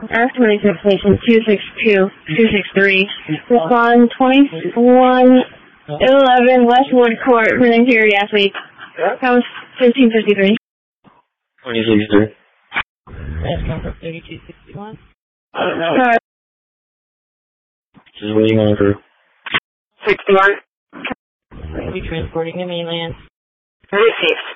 F-26 station 262-263. Respond 2111 Westwood Court for an interior athlete. That was 1353. 2063. That's comfort 3261. Sorry. Just waiting on crew. 61. We'll be transporting to mainland. Received.